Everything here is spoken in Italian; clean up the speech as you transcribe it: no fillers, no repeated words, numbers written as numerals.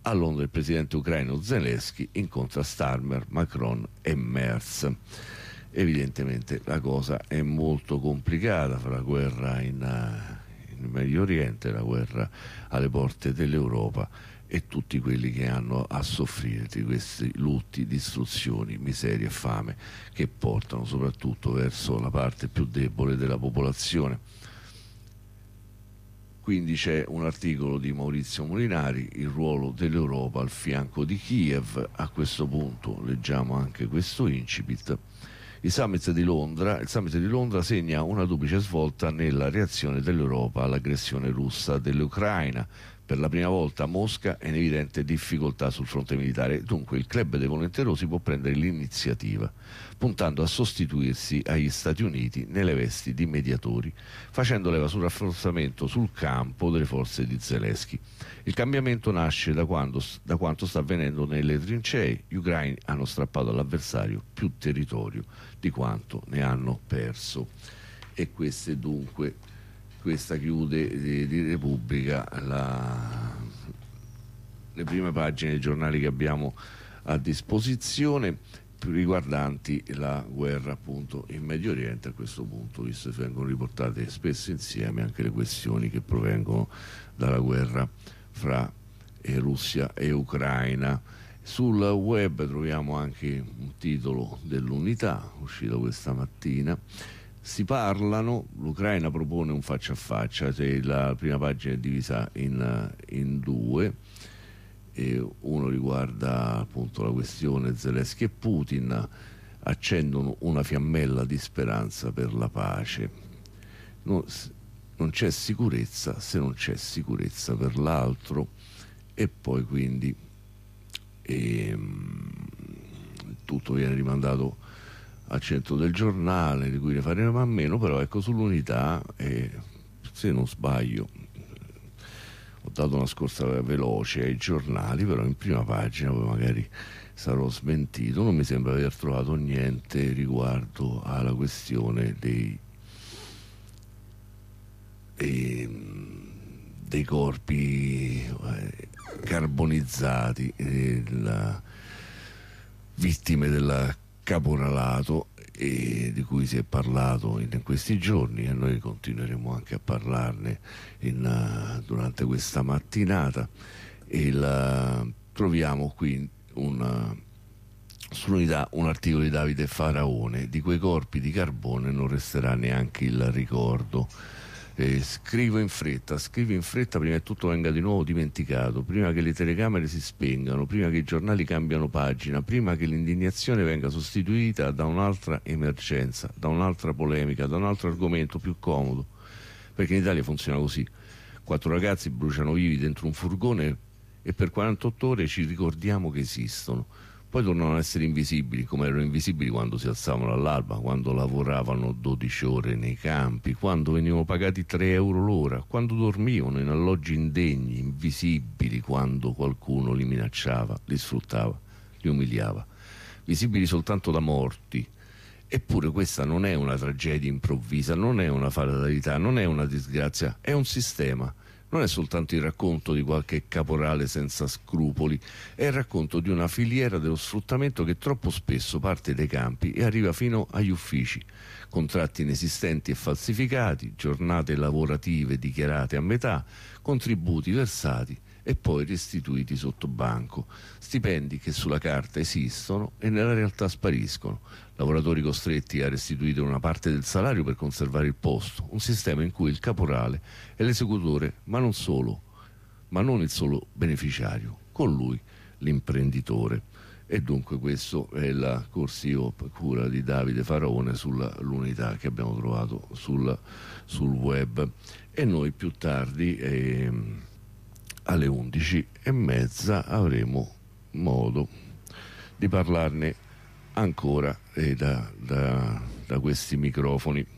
A Londra il presidente ucraino Zelensky incontra Starmer, Macron e Merz. Evidentemente la cosa è molto complicata, fra la guerra in Medio Oriente, la guerra alle porte dell'Europa e tutti quelli che hanno a soffrire di questi lutti, distruzioni, miseria e fame che portano soprattutto verso la parte più debole della popolazione. Quindi c'è un articolo di Maurizio Molinari, il ruolo dell'Europa al fianco di Kiev. A questo punto leggiamo anche questo incipit. Il summit di Londra segna una duplice svolta nella reazione dell'Europa all'aggressione russa dell'Ucraina. Per la prima volta Mosca è in evidente difficoltà sul fronte militare, dunque il club dei volenterosi può prendere l'iniziativa, puntando a sostituirsi agli Stati Uniti nelle vesti di mediatori, facendo leva sul rafforzamento sul campo delle forze di Zelensky. Il cambiamento nasce da quanto sta avvenendo nelle trincee. Gli ucraini hanno strappato all'avversario più territorio di quanto ne hanno perso. E questa chiude di Repubblica le prime pagine dei giornali che abbiamo a disposizione riguardanti la guerra appunto in Medio Oriente. A questo punto, visto che vengono riportate spesso insieme anche le questioni che provengono dalla guerra fra Russia e Ucraina. Sul web troviamo anche un titolo dell'Unità uscito questa mattina. Si parlano, l'Ucraina propone un faccia a faccia, la prima pagina è divisa in due, e uno riguarda appunto la questione Zelensky e Putin, accendono una fiammella di speranza per la pace. Non c'è sicurezza se non c'è sicurezza per l'altro, e poi quindi tutto viene rimandato al centro del giornale, di cui ne faremo a meno. Però ecco, sull'Unità, se non sbaglio ho dato una scorsa veloce ai giornali, però in prima pagina, poi magari sarò smentito, non mi sembra aver trovato niente riguardo alla questione dei corpi carbonizzati, vittime del caporalato, e di cui si è parlato in questi giorni, e noi continueremo anche a parlarne durante questa mattinata. Troviamo qui sull'Unità un articolo di Davide Faraone: di quei corpi di carbone non resterà neanche il ricordo. Scrivo in fretta prima che tutto venga di nuovo dimenticato, prima che le telecamere si spengano, prima che i giornali cambiano pagina, prima che l'indignazione venga sostituita da un'altra emergenza, da un'altra polemica, da un altro argomento più comodo, perché in Italia funziona così: 4 ragazzi bruciano vivi dentro un furgone e per 48 ore ci ricordiamo che esistono, poi tornano ad essere invisibili, come erano invisibili quando si alzavano all'alba, quando lavoravano 12 ore nei campi, quando venivano pagati 3 euro l'ora, quando dormivano in alloggi indegni, invisibili quando qualcuno li minacciava, li sfruttava, li umiliava, visibili soltanto da morti. Eppure questa non è una tragedia improvvisa, non è una fatalità, non è una disgrazia, è un sistema. Non è soltanto il racconto di qualche caporale senza scrupoli, è il racconto di una filiera dello sfruttamento che troppo spesso parte dai campi e arriva fino agli uffici. Contratti inesistenti e falsificati, giornate lavorative dichiarate a metà, contributi versati e poi restituiti sotto banco, stipendi che sulla carta esistono e nella realtà spariscono, lavoratori costretti a restituire una parte del salario per conservare il posto, un sistema in cui il caporale è l'esecutore, ma non il solo beneficiario, con lui l'imprenditore. E dunque questo è il corsivo cura di Davide Faraone sull'Unità che abbiamo trovato sul web. E noi più tardi alle 11:30 avremo modo di parlarne ancora da questi microfoni.